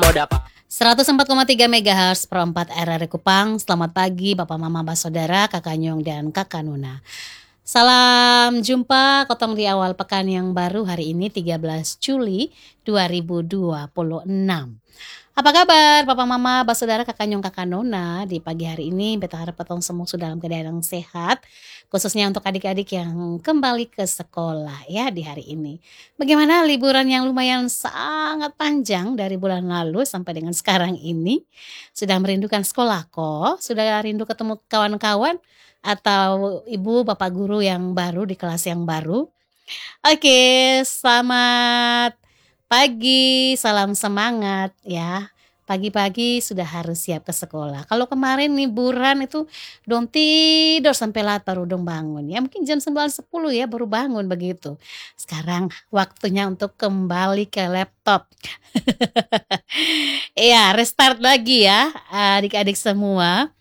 104,3 MHz Pro 4 RRI Kupang. Selamat pagi Bapak Mama Basodara, Kakak Nyong dan Kakak Nuna. Salam jumpa kotong di awal pekan yang baru hari ini 13 Juli 2026. Apa kabar Papa Mama Basodara, Kakak Nyong, Kakak Nona? Di pagi hari ini beta harap petong semua sudah dalam keadaan yang sehat, khususnya untuk adik-adik yang kembali ke sekolah ya di hari ini. Bagaimana liburan yang lumayan sangat panjang dari bulan lalu sampai dengan sekarang ini? Sudah merindukan sekolah kok? Sudah rindu ketemu kawan-kawan atau ibu bapak guru yang baru di kelas yang baru? Oke, selamat pagi, salam semangat ya. Pagi-pagi sudah harus siap ke sekolah. Kalau kemarin liburan itu dong tidur sampai lat baru dong bangun ya. Mungkin jam 9, 10 ya baru bangun begitu. Sekarang waktunya untuk kembali ke laptop. Iya, restart lagi ya adik-adik semua.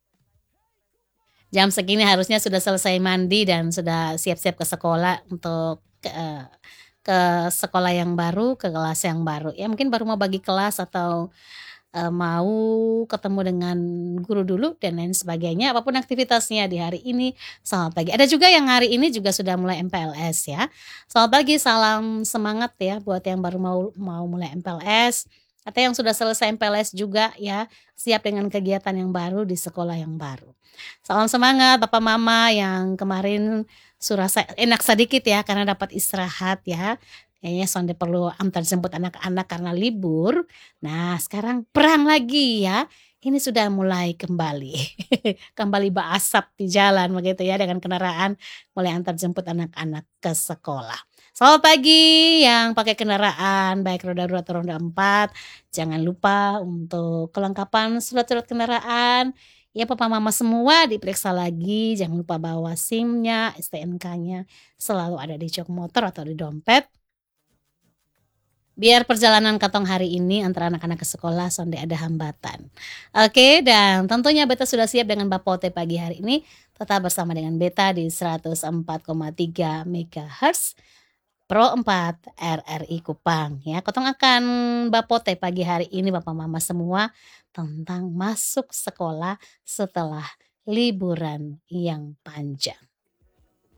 Jam segini harusnya sudah selesai mandi dan sudah siap-siap ke sekolah untuk ke sekolah yang baru, ke kelas yang baru. Ya mungkin baru mau bagi kelas atau mau ketemu dengan guru dulu dan lain sebagainya. Apapun aktivitasnya di hari ini, selamat pagi. Ada juga yang hari ini juga sudah mulai MPLS ya. Selamat pagi, salam semangat ya buat yang baru mau mulai MPLS atau yang sudah selesai MPLS juga ya, siap dengan kegiatan yang baru di sekolah yang baru. Salam semangat Papa Mama yang kemarin surasa enak sedikit ya karena dapat istirahat ya. Kayaknya sonde perlu antar jemput anak-anak karena libur. Nah, sekarang perang lagi ya. Ini sudah mulai kembali. Kembali berasap di jalan begitu ya dengan kendaraan mulai antar jemput anak-anak ke sekolah. Selamat pagi yang pakai kendaraan baik roda 2 atau roda 4. Jangan lupa untuk kelengkapan surat-surat kendaraan. Ya papa mama semua diperiksa lagi, jangan lupa bawa SIM-nya, STNK-nya selalu ada di jok motor atau di dompet. Biar perjalanan katong hari ini antara anak-anak ke sekolah sonde ada hambatan. Oke, dan tentunya beta sudah siap dengan Bapote pagi hari ini. Tetap bersama dengan beta di 104,3 MHz Pro 4 RRI Kupang ya. Kotong akan Bapote pagi hari ini Bapak Mama semua tentang masuk sekolah setelah liburan yang panjang.